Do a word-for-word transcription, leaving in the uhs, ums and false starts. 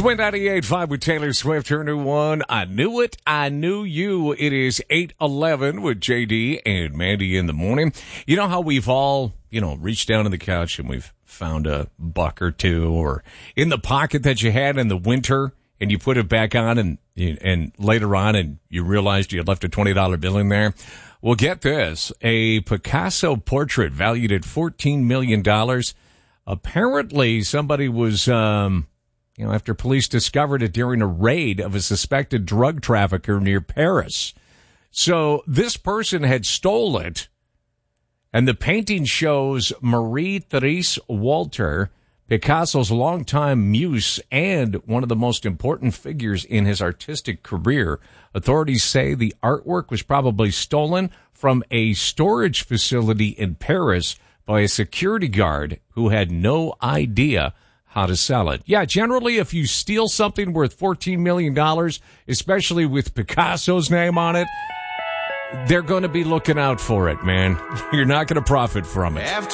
Swing ninety-eight point five with Taylor Swift, her new one. I knew it. I knew you. It is eight eleven with J D and Mandy in the morning. You know how we've all, you know, reached down on the couch and we've found a buck or two, or in the pocket that you had in the winter and you put it back on, and and later on and you realized you had left a twenty dollar bill in there. Well, get this. A Picasso portrait valued at fourteen million dollars. Apparently somebody was, um, you know, after police discovered it during a raid of a suspected drug trafficker near Paris. So this person had stole it, and the painting shows Marie-Therese Walter, Picasso's longtime muse and one of the most important figures in his artistic career. Authorities say the artwork was probably stolen from a storage facility in Paris by a security guard who had no idea how to sell it. Yeah, generally, if you steal something worth fourteen million dollars, especially with Picasso's name on it, they're going to be looking out for it, man. You're not going to profit from it.